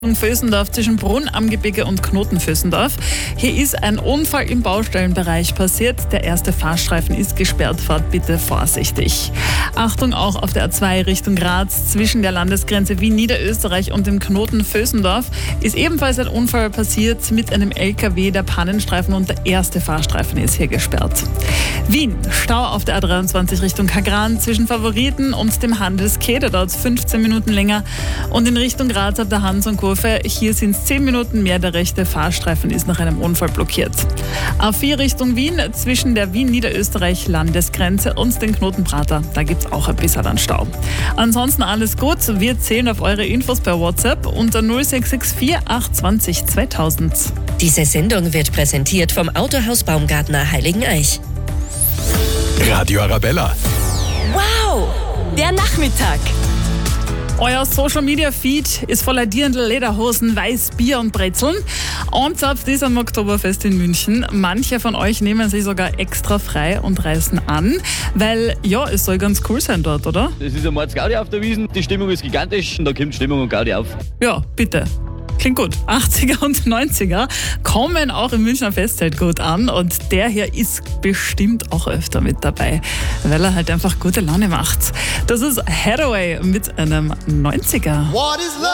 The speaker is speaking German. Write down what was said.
Vösendorf zwischen Brunn am Gebirge und Knoten-Vösendorf. Hier ist ein Unfall im Baustellenbereich passiert. Der erste Fahrstreifen ist gesperrt. Fahrt bitte vorsichtig. Achtung auch auf der A2 Richtung Graz zwischen der Landesgrenze Wien-Niederösterreich und dem Knoten-Vösendorf ist ebenfalls ein Unfall passiert mit einem LKW, der Pannenstreifen, und der erste Fahrstreifen ist hier gesperrt. Wien, Stau auf der A23 Richtung Kagran zwischen Favoriten und dem Handelsquai, da dauert es 15 Minuten länger, und in Richtung Graz ab der Hans- und Kurve, hier sind es 10 Minuten mehr, der rechte Fahrstreifen ist nach einem Unfall blockiert. A4 Richtung Wien zwischen der Wien-Niederösterreich-Landesgrenze und den Knotenprater, da gibt es auch ein bisschen an Stau. Ansonsten alles gut, wir zählen auf eure Infos per WhatsApp unter 0664 820 2000. Diese Sendung wird präsentiert vom Autohaus Baumgartner Heiligeneich. Radio Arabella. Wow, der Nachmittag. Euer Social-Media-Feed ist voller Dirndl, Lederhosen, Weißbier und Brezeln. Anzapft ist am Oktoberfest in München. Manche von euch nehmen sich sogar extra frei und reisen an, weil ja, es soll ganz cool sein dort, oder? Es ist ein Mordsgaudi auf der Wiesn, die Stimmung ist gigantisch und da kommt Stimmung und Gaudi auf. Ja, bitte. Klingt gut. 80er und 90er kommen auch im Münchner Festzelt gut an, und der hier ist bestimmt auch öfter mit dabei, weil er halt einfach gute Laune macht. Das ist Hathaway mit einem 90er.